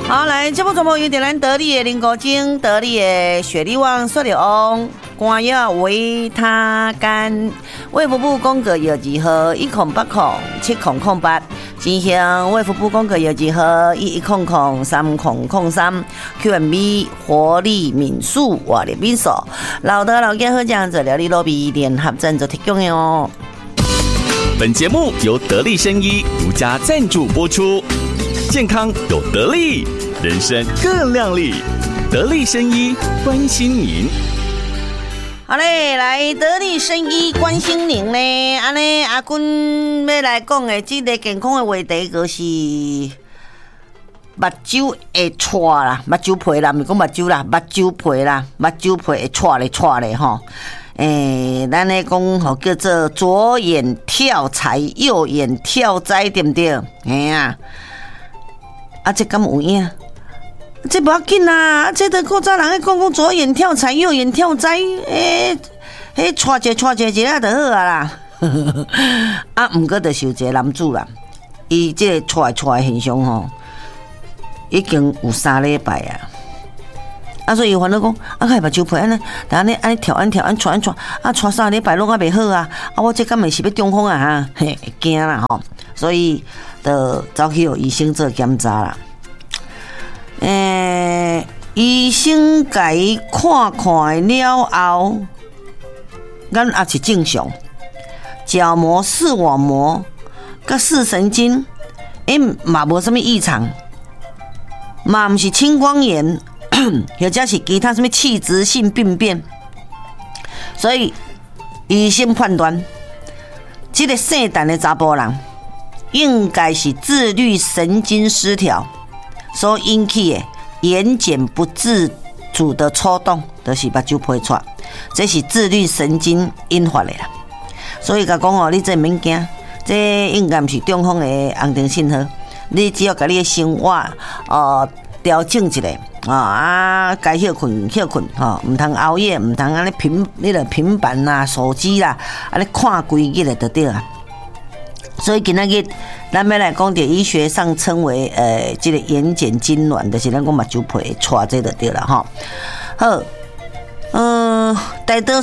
好，来节目中有点咱得力的林国精，得力的雪莉旺、雪莉翁，肝药维他甘，卫福部公格药剂号108070008，进行卫福部公格药剂号11003003 ，QMB 活力敏素活力敏素，老德老健好酱做疗愈罗比联合赞助提供的哦。 本节目由得力生医独家赞助播出，健康有得力，人生更亮丽。得力生医关心您。 好嘞，来得力生医关心您呢。安尼阿君要来讲的这个健康的话题，就是目睭会错啦，目睭皮啦，唔是讲目睭啦，目睭皮啦，目睭皮会错咧吼。咱咧讲吼叫做左眼跳财，右眼跳灾，对不对？这敢有影？这不要紧啦，这都古早人咧讲左眼跳财，右眼跳灾，错一下就好啊啦。毋过就是有一个男子啦，伊这个错的现象吼，已经有3礼拜啊。所以伊烦恼讲，开目睭皮安尼，但安尼跳错，错3礼拜拢还袂好啊！我这敢会是要中风啊哈？嘿，惊啦吼！所以就走去予医生做检查啦。医生甲伊看了后，咱也是正常，角膜、视网膜、甲视神经，嘛无什么异常，嘛毋是青光眼。或者是其他什么器质性病变，所以医生判断，这个姓陈的查甫人应该是自律神经失调所引起的眼睑不自主的抽动，就是目睭皮错，这是自律神经引发的啦。所以甲讲哦，你这免惊，这应该不是中风的红灯信号，你只要甲你的生活调整一下。该休困吼，唔通熬夜，唔通安尼平板啦、手机啦，安尼看规日就对啊。所以今仔日咱要来讲到医学上称为这个眼睑痉挛，就是咱讲目睭皮错这就对了哈。好，大多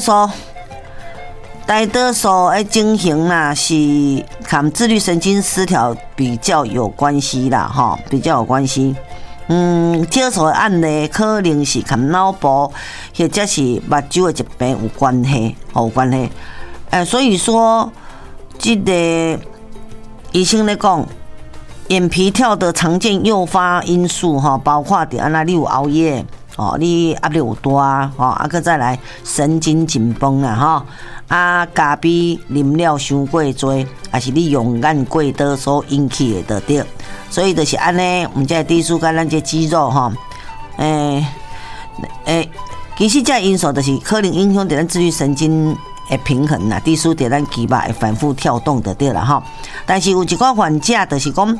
数的情形啦是跟自律神经失调比较有关系啦哈，比较有关系。少数的案例可能是跟脑部或者是目睭的疾病有关系，所以说，这个医生来讲，眼皮跳的常见诱发因素哈，包括你有熬夜你压力有大搁再来神经紧绷啦咖啡啉了伤过多，还是你用眼过多所引起的对。所以就是安尼，我们这低数跟咱这肌肉其实这因素就是可能影响到咱自律神经的平衡啦，低数在咱肌肉会反复跳动的对啦但是有一个患者就是讲，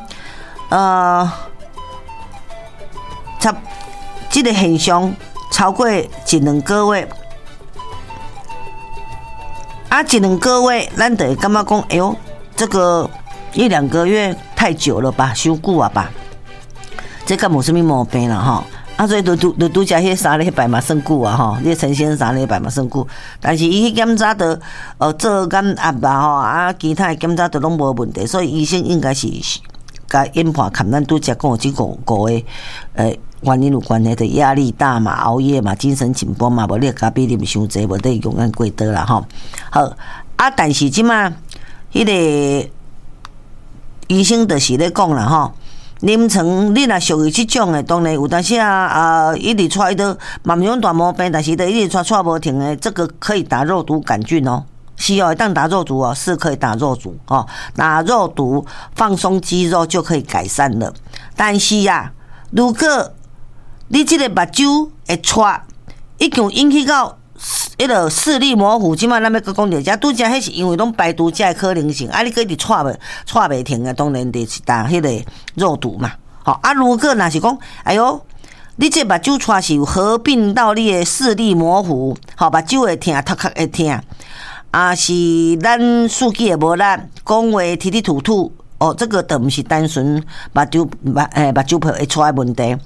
这个现象超过1-2个月，1-2个月，咱就会感觉讲，哎呦，这个1-2个月太久了吧，伤久啊吧，这个无什么毛病啦所以都加迄3礼拜嘛算久啊你呈现3礼拜嘛算久，但是伊去检查的做眼压啦其他的检查都拢无问题，所以医生应该是甲研判看咱拄则讲的这个原因有关系的，压力大嘛，熬夜嘛，精神紧绷嘛，无你咖啡啉伤济，无得用眼过多啦好，但是即马迄个医生就是咧讲啦临床你若属于这种的，当然有当时一直出都嘛毋种大毛病，但是都一直出无停的，这个可以打肉毒杆菌需要当打肉毒是可以打肉毒打肉毒放松肌肉就可以改善了。但是如果你这个目睭会错，已经引起到迄个视力模糊，即摆咱要讲到遮，拄则迄是因为拢排除遮的可能性，你个一直错袂停的，当然就是打迄个肉毒嘛。如果若是讲，哎哟，你这目睭错是有合并到你的视力模糊，目睭会痛，头壳会痛，是咱数据会无力，讲话吐吐，这个都不是单纯目睭皮会错的问题。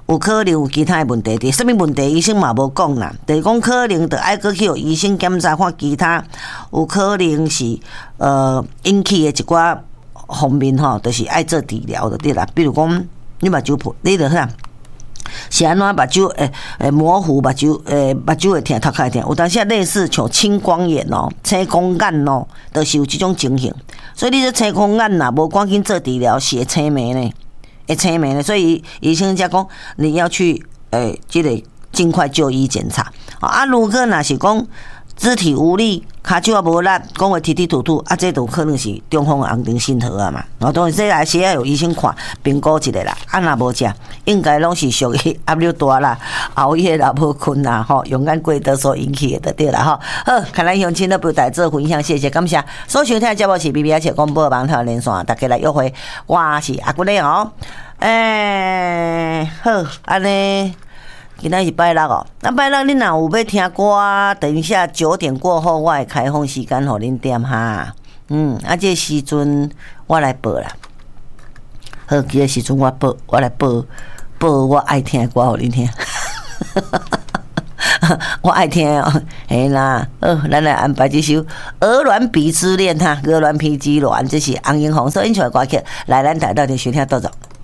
有可能有其他的问题伫，什么问题医生嘛无讲啦，就是讲可能着爱去互医生检查看其他，有可能是引起的一寡方面吼，就是爱做治疗就对啦。比如讲你目睭破，你着啥？是安怎目睭模糊，目睭会疼，头壳会疼，有当时类似像青光眼哦、青光眼哦，都是有这种情形。所以你这青光眼呐，无赶紧做治疗，是会青霉呢。会青霉的，所以医生才讲你要去这个尽快就医检查啊。如果若是讲肢体无力、骹手也无力，讲话踢吐吐啊，这都可能是中风红灯信号啊嘛。当然这来是要有医生看评估一下啦。若无食，应该拢是属于压力大啦、熬夜啦、无困啦、吼勇敢过度所引起的，对啦吼。好，看咱乡亲的不带做分享，谢谢感谢。所收听的节目是 BBS 广播网台连线，大家来约会，我是阿骨嘞哦。好，安尼。今仔是拜六哦，拜六恁若有要听歌，等一下9点过后，我会开放时间互恁点哈。这时阵我来报啦。好，这个时阵我来报我爱听的歌互恁听。我爱听哦，嘿啦，咱来安排这首《鹅銮鼻之恋》哈，鹅銮鼻之恋，这是洪英红所演唱的歌曲，来咱台到底收听倒走。